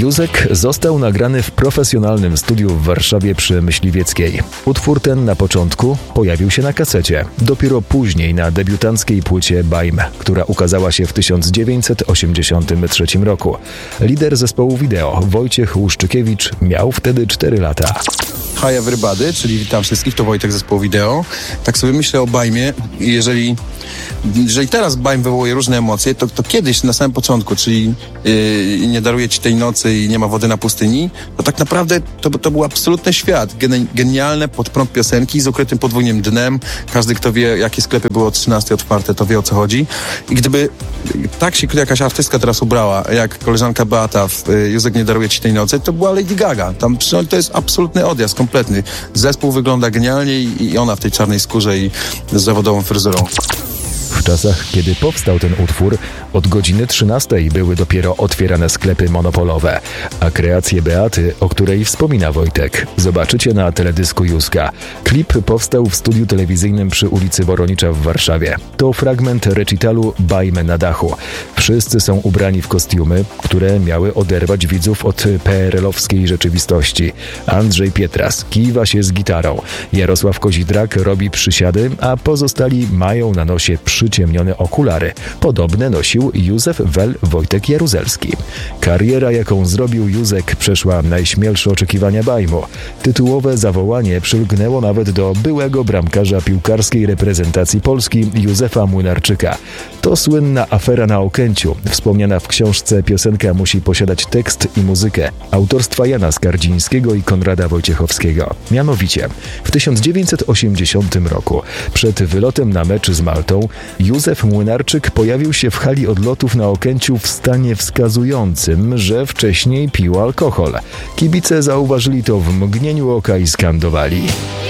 Józek został nagrany w profesjonalnym studiu w Warszawie przy Myśliwieckiej. Utwór ten na początku pojawił się na kasecie, dopiero później na debiutanckiej płycie Bajm, która ukazała się w 1983 roku. Lider zespołu wideo, Wojciech Łuszczykiewicz, miał wtedy 4 lata. Hi everybody, czyli witam wszystkich, to Wojtek, zespołu wideo. Tak sobie myślę o Bajmie i jeżeli teraz Bajm wywołuje różne emocje, to kiedyś na samym początku, czyli nie daruję ci tej nocy i nie ma wody na pustyni, to tak naprawdę to był absolutny świat. Genialne pod prąd piosenki z ukrytym podwójnym dnem. Każdy, kto wie, jakie sklepy były o 13 otwarte, to wie, o co chodzi. I gdyby tak się jakaś artystka teraz ubrała, jak koleżanka Beata w Józek, nie daruje ci tej nocy, to była Lady Gaga. Tam to jest absolutny odjazd, kompletny. Zespół wygląda genialnie i ona w tej czarnej skórze i z zawodową fryzurą. W czasach, kiedy powstał ten utwór, od godziny 13 były dopiero otwierane sklepy monopolowe, a kreację Beaty, o której wspomina Wojtek, zobaczycie na teledysku Józka. Klip powstał w studiu telewizyjnym przy ulicy Woronicza w Warszawie. To fragment recitalu Bajmy na dachu. Wszyscy są ubrani w kostiumy, które miały oderwać widzów od PRL-owskiej rzeczywistości. Andrzej Pietras kiwa się z gitarą, Jarosław Kozidrak robi przysiady, a pozostali mają na nosie przyciemnione okulary. Podobne nosił Józef Wojtek Jaruzelski. Kariera, jaką zrobił Józek, przeszła najśmielsze oczekiwania Bajmu. Tytułowe zawołanie przylgnęło nawet do byłego bramkarza piłkarskiej reprezentacji Polski Józefa Młynarczyka. To słynna afera na Okęciu. Wspomniana w książce piosenka musi posiadać tekst i muzykę autorstwa Jana Skardzińskiego i Konrada Wojciechowskiego. Mianowicie, w 1980 roku, przed wylotem na mecz z Maltą, Józef Młynarczyk pojawił się w hali odlotów na Okęciu w stanie wskazującym, że wcześniej pił alkohol. Kibice zauważyli to w mgnieniu oka i skandowali.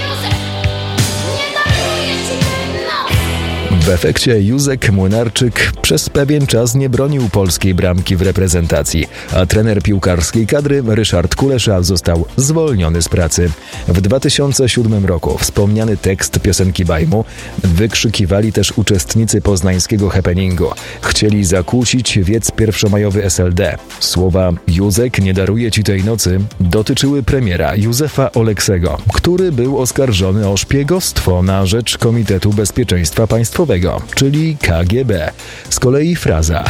W efekcie Józek Młynarczyk przez pewien czas nie bronił polskiej bramki w reprezentacji, a trener piłkarskiej kadry Ryszard Kulesza został zwolniony z pracy. W 2007 roku wspomniany tekst piosenki Bajmu wykrzykiwali też uczestnicy poznańskiego happeningu. Chcieli zakłócić wiec pierwszomajowy SLD. Słowa „Józek, nie daruję ci tej nocy” dotyczyły premiera Józefa Oleksego, który był oskarżony o szpiegostwo na rzecz Komitetu Bezpieczeństwa Państwowego, czyli KGB. Z kolei fraza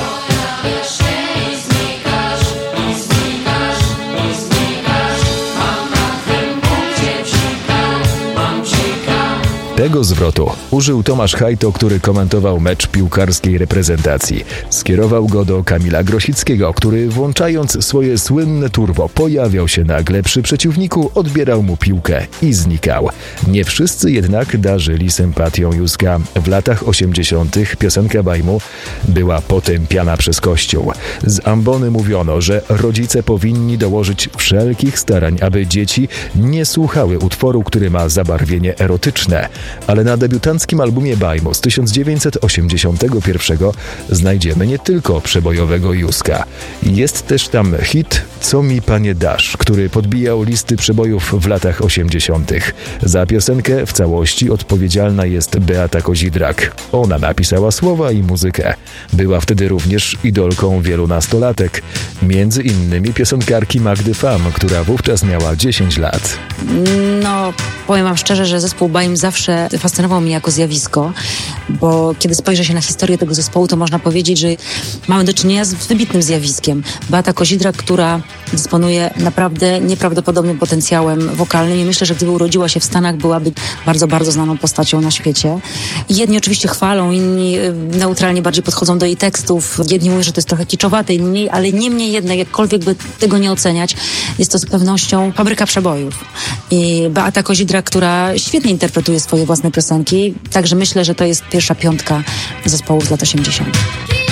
tego zwrotu użył Tomasz Hajto, który komentował mecz piłkarskiej reprezentacji. Skierował go do Kamila Grosickiego, który włączając swoje słynne turbo pojawiał się nagle przy przeciwniku, odbierał mu piłkę i znikał. Nie wszyscy jednak darzyli sympatią Józka. W latach 80. piosenka Bajmu była potępiana przez Kościół. Z ambony mówiono, że rodzice powinni dołożyć wszelkich starań, aby dzieci nie słuchały utworu, który ma zabarwienie erotyczne. Ale na debiutanckim albumie Bajmu z 1981 znajdziemy nie tylko przebojowego Józka. Jest też tam hit „Co mi panie dasz”, który podbijał listy przebojów w latach 80. Za piosenkę w całości odpowiedzialna jest Beata Kozidrak. Ona napisała słowa i muzykę. Była wtedy również idolką wielu nastolatek, między innymi piosenkarki Magdy Fam, która wówczas miała 10 lat. No, powiem wam szczerze, że zespół Bajm zawsze fascynował mnie jako zjawisko, bo kiedy spojrzy się na historię tego zespołu, to można powiedzieć, że mamy do czynienia z wybitnym zjawiskiem. Beata Kozidrak, która dysponuje naprawdę nieprawdopodobnym potencjałem wokalnym i myślę, że gdyby urodziła się w Stanach, byłaby bardzo, bardzo znaną postacią na świecie. I jedni oczywiście chwalą, inni neutralnie bardziej podchodzą do jej tekstów. Jedni mówią, że to jest trochę kiczowate, inni, ale niemniej jednak, jakkolwiek by tego nie oceniać, jest to z pewnością fabryka przebojów. I Beata Kozidrak, która świetnie interpretuje swoje własne piosenki, także myślę, że to jest pierwsza piątka zespołu z lat 80.